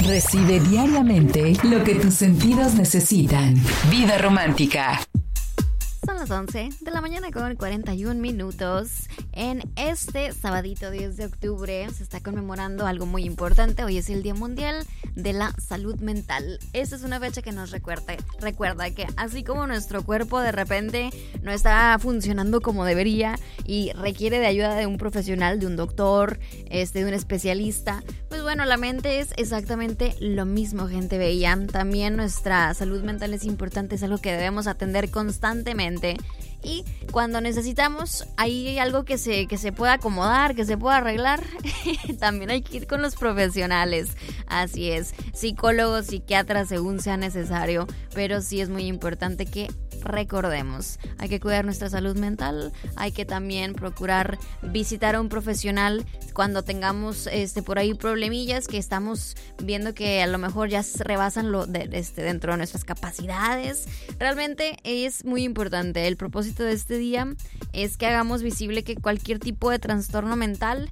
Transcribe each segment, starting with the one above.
Recibe diariamente lo que tus sentidos necesitan. Vida romántica. Son las 11 de la mañana con 41 minutos. En este sabadito 10 de octubre se está conmemorando algo muy importante. Hoy es el Día Mundial de la Salud Mental. Esta es una fecha que nos recuerda que así como nuestro cuerpo de repente no está funcionando como debería y requiere de ayuda de un profesional, de un doctor, de un especialista, pues bueno, la mente es exactamente lo mismo, gente bella. También nuestra salud mental es importante, es algo que debemos atender constantemente. Y cuando necesitamos, hay algo que se pueda acomodar, que se pueda arreglar, también hay que ir con los profesionales. Así es, psicólogos, psiquiatras, según sea necesario, pero sí es muy importante que recordemos, hay que cuidar nuestra salud mental, hay que también procurar visitar a un profesional cuando tengamos por ahí problemillas que estamos viendo que a lo mejor ya se rebasan dentro de nuestras capacidades. Realmente es muy importante. El propósito de este día es que hagamos visible que cualquier tipo de trastorno mental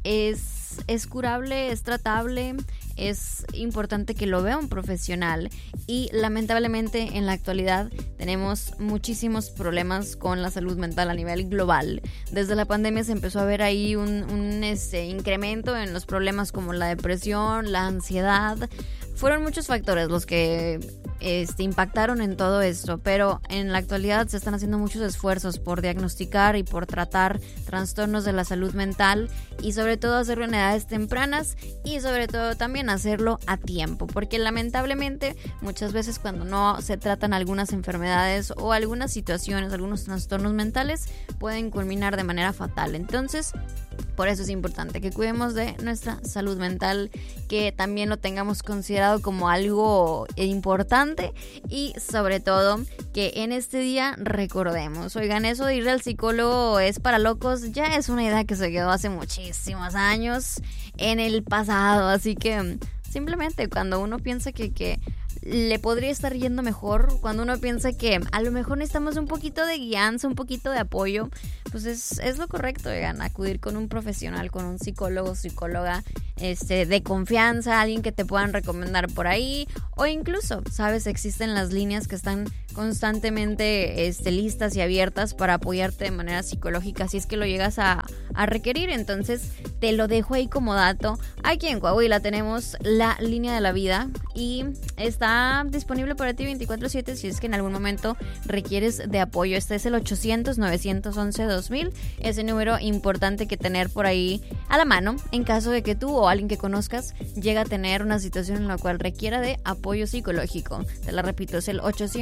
es curable, es tratable. Es importante que lo vea un profesional y lamentablemente en la actualidad tenemos muchísimos problemas con la salud mental a nivel global. Desde la pandemia se empezó a ver ahí un incremento en los problemas como la depresión, la ansiedad. Fueron muchos factores los que impactaron en todo esto, pero en la actualidad se están haciendo muchos esfuerzos por diagnosticar y por tratar trastornos de la salud mental y sobre todo hacerlo en edades tempranas y sobre todo también hacerlo a tiempo, porque lamentablemente muchas veces cuando no se tratan algunas enfermedades o algunas situaciones, algunos trastornos mentales pueden culminar de manera fatal. Entonces, por eso es importante que cuidemos de nuestra salud mental, que también lo tengamos considerado como algo importante y sobre todo que en este día recordemos, oigan, eso de ir al psicólogo es para locos, ya es una idea que se quedó hace muchísimos años en el pasado, así que simplemente cuando uno piensa que le podría estar yendo mejor, cuando uno piensa que a lo mejor necesitamos un poquito de guianza, un poquito de apoyo, pues es lo correcto, oigan, acudir con un profesional, con un psicólogo, psicóloga de confianza, alguien que te puedan recomendar por ahí, o incluso, sabes, existen las líneas que están constantemente listas y abiertas para apoyarte de manera psicológica si es que lo llegas a requerir. Entonces te lo dejo ahí como dato. Aquí en Coahuila tenemos la línea de la vida y está disponible para ti 24/7 si es que en algún momento requieres de apoyo. Este es el 800-911-2000, ese número importante que tener por ahí a la mano en caso de que tú o alguien que conozcas llegue a tener una situación en la cual requiera de apoyo psicológico. Te la repito, es el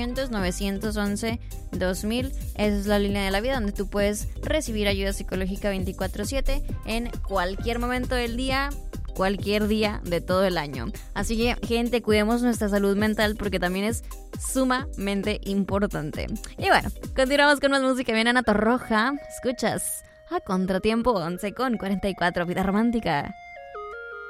800-911-2000. Esa es la línea de la vida donde tú puedes recibir ayuda psicológica 24/7 en cualquier momento del día, cualquier día de todo el año. Así que, gente, cuidemos nuestra salud mental porque también es sumamente importante. Y bueno, continuamos con más música. Viene Ana Torroja. Escuchas a Contratiempo 11:44, Vida Romántica.